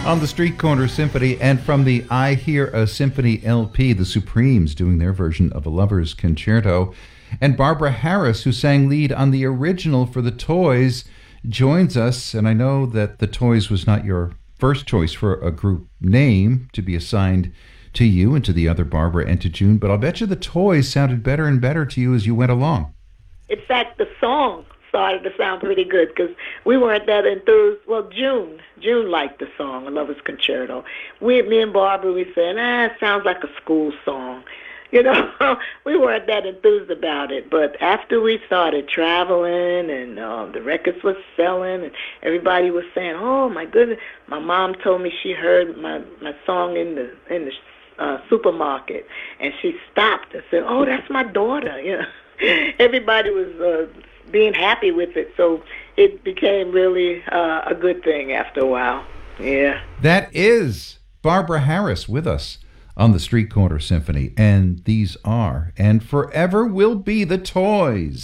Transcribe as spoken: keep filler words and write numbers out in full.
On the Street Corner Symphony, and from the I Hear a Symphony L P, the Supremes doing their version of A Lover's Concerto. And Barbara Harris, who sang lead on the original for the Toys, joins us. And I know that the Toys was not your first choice for a group name to be assigned to you and to the other Barbara and to June, but I'll bet you the Toys sounded better and better to you as you went along. In fact, the song started to sound pretty good because we weren't that enthused. Well, June, June liked the song, A Lover's Concerto. We, me and Barbara, we said, ah, it sounds like a school song. You know, we weren't that enthused about it. But after we started traveling and um, the records were selling and everybody was saying, oh, my goodness. My mom told me she heard my, my song in the in the uh, supermarket, and she stopped and said, oh, that's my daughter. You know, everybody was uh, being happy with it, so it became really uh, a good thing after a while. Yeah. That is Barbara Harris with us on the Street Corner Symphony, and these are and forever will be the Toys.